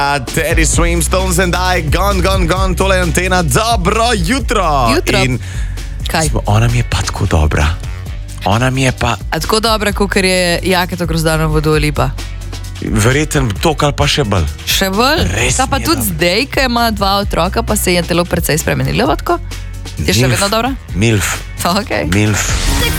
Teddy Swims, Stones and I, gone, tole je Antena, dobro jutro. Jutro. In Kaj? ona mi je pa tako dobra. Ona mi je pa A tako dobra, kot je Jaketo Grozdano vodo lipa. verjeten tok ali pa še bolj. Še bolj? Res Ta pa mi je tudi dobra. zdaj, ko ima 2 otroka, pa se je telo precej spremenilo, vatko? Je še vedno dobra? Milf. Okay. Milf.